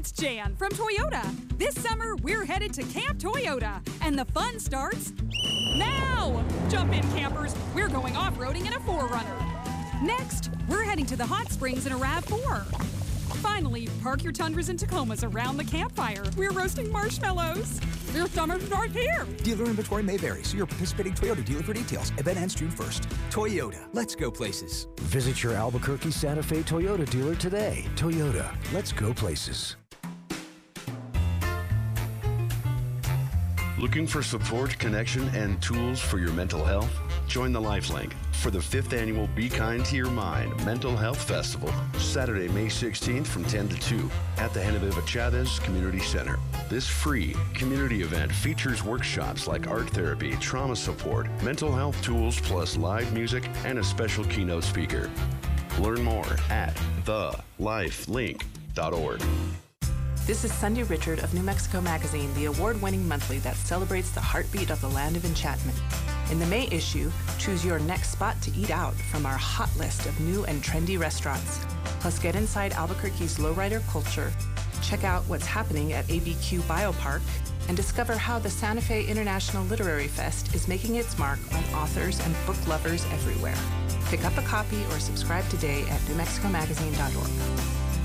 It's Jan from Toyota. This summer, we're headed to Camp Toyota, and the fun starts now! Jump in, campers. We're going off-roading in a 4Runner. Next, we're heading to the hot springs in a RAV4. Finally, park your Tundras and Tacomas around the campfire. We're roasting marshmallows. Your summer starts here. Dealer inventory may vary. See your participating Toyota dealer for details. Event ends June 1st. Toyota. Let's go places. Visit your Albuquerque Santa Fe Toyota dealer today. Toyota. Let's go places. Looking for support, connection, and tools for your mental health? Join the Lifelink for the 5th annual Be Kind to Your Mind Mental Health Festival, Saturday, May 16th from 10 to 2 at the Genevieve Chavez Community Center. This free community event features workshops like art therapy, trauma support, mental health tools, plus live music and a special keynote speaker. Learn more at thelifelink.org. This is Sunday Richard of New Mexico Magazine, the award-winning monthly that celebrates the heartbeat of the land of enchantment. In the May issue, choose your next spot to eat out from our hot list of new and trendy restaurants. Plus, get inside Albuquerque's lowrider culture, check out what's happening at ABQ Biopark, and discover how the Santa Fe International Literary Fest is making its mark on authors and book lovers everywhere. Pick up a copy or subscribe today at newmexicomagazine.org.